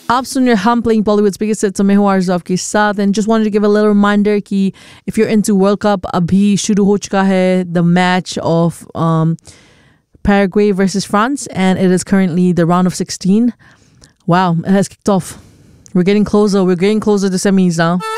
आप सुन रहे हम playing Bollywood's biggest hits में हूँ आरज़ आपके साथ and just wanted to give a little reminder कि if you're into World Cup अभी शुरू हो चुका है the match of Paraguay versus France and it is currently the round of 16. Wow, it has kicked off. We're getting closer to semis now.